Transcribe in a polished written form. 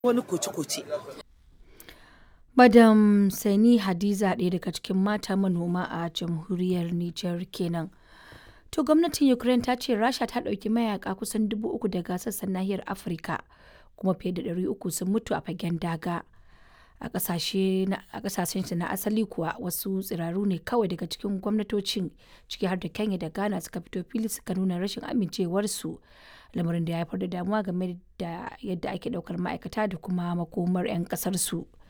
wani koce-koce. Madam Sani Hadiza ɗaya daga cikin mata manoma a jamhuriyar Nijar kenan. To gwamnatin Ukraine ta ce Rasha ta ɗauki mayaka kusan 3,000 daga sassan nahiyar Afirka kuma fiye da 300 sun mutu a fagen daga. A ƙasashen na asali kuwa wasu tsiraru ne kawai daga cikin gwamnatocin ciki har da Kenya da Ghana suka fito fili suka nuna rashin amincewarsu, lamarin da ya haifar da damuwa game da yadda ake ɗaukar ma'aikata da kuma makomar 'yan ƙasarsu.